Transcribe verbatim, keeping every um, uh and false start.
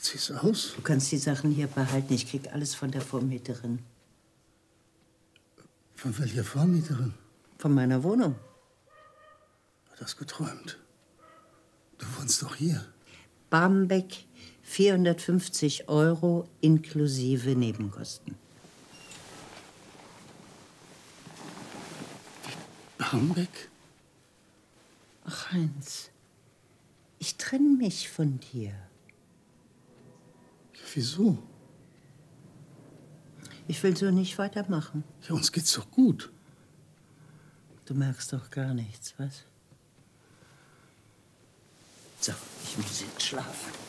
sie es aus? Du kannst die Sachen hier behalten. Ich krieg alles von der Vormieterin. Von welcher Vormieterin? Von meiner Wohnung. Hat das geträumt? Du wohnst doch hier. Barmbek, vierhundertfünfzig Euro inklusive Nebenkosten. Barmbek? Ach, Heinz, ich trenne mich von dir. Wieso? Ich will so nicht weitermachen. Ja, uns geht's doch gut. Du merkst doch gar nichts, was? So, ich muss jetzt schlafen.